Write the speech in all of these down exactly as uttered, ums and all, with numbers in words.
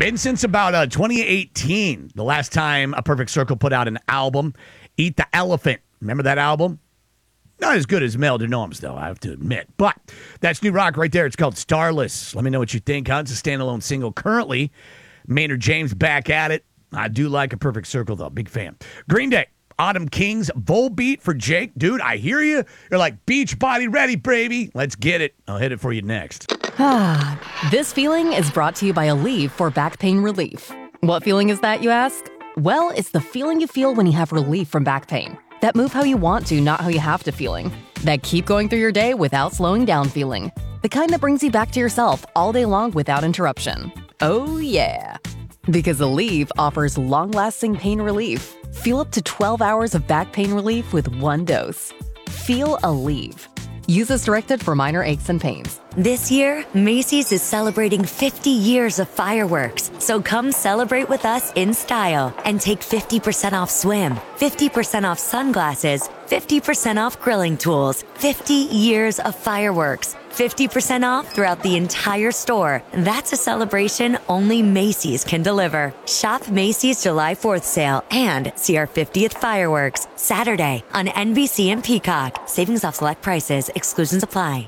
Been since about uh, twenty eighteen, the last time A Perfect Circle put out an album. Eat the Elephant. Remember that album? Not as good as Mel DeNorme's, though, I have to admit. But that's new rock right there. It's called Starless. Let me know what you think. Huh? It's a standalone single currently. Maynard James back at it. I do like A Perfect Circle, though. Big fan. Green Day. Autumn Kings. Volbeat for Jake. Dude, I hear you. You're like, beach body ready, baby. Let's get it. I'll hit it for you next. Ah, this feeling is brought to you by Aleve for back pain relief. What feeling is that, you ask? Well, it's the feeling you feel when you have relief from back pain. That move how you want to, not how you have to feeling. That keep going through your day without slowing down feeling. The kind that brings you back to yourself all day long without interruption. Oh yeah. Because Aleve offers long-lasting pain relief. Feel up to twelve hours of back pain relief with one dose. Feel Aleve. Use as directed for minor aches and pains. This year, Macy's is celebrating fifty years of fireworks. So come celebrate with us in style and take fifty percent off swim, fifty percent off sunglasses, fifty percent off grilling tools, fifty years of fireworks, fifty percent off throughout the entire store. That's a celebration only Macy's can deliver. Shop Macy's July fourth sale and see our fiftieth fireworks Saturday on N B C and Peacock. Savings off select prices. Exclusions apply.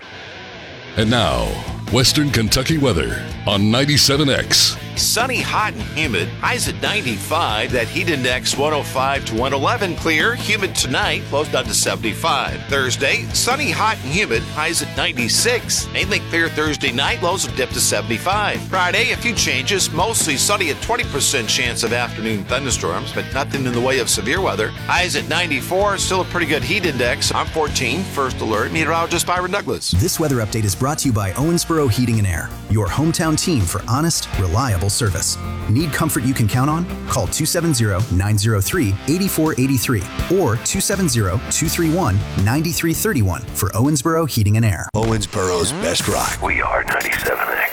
And now, Western Kentucky weather on ninety-seven X. Sunny, hot, and humid. Highs at ninety-five. That heat index one oh five to one eleven. Clear, humid tonight. Lows down to seventy-five. Thursday, sunny, hot, and humid. Highs at ninety-six. Mainly clear Thursday night. Lows will dip to seventy-five. Friday, a few changes. Mostly sunny at twenty percent chance of afternoon thunderstorms, but nothing in the way of severe weather. Highs at ninety-four. Still a pretty good heat index. I'm fourteen. First alert. Meteorologist Byron Douglas. This weather update is brought to you by Owensboro Heating and Air, your hometown team for honest, reliable service. Need comfort you can count on? Call two seven zero, nine zero three, eight four eight three or two seven zero, two three one, nine three three one for Owensboro Heating and Air. Owensboro's best rock. We are ninety-seven X.